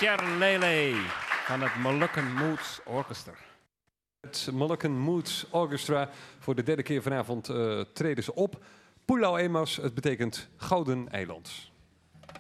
Sjerlele van het Moluccan Moods Orchestra. Het Moluccan Moods Orchestra. Voor de derde keer vanavond treden ze op. Pulau Emas, het betekent Gouden Eiland.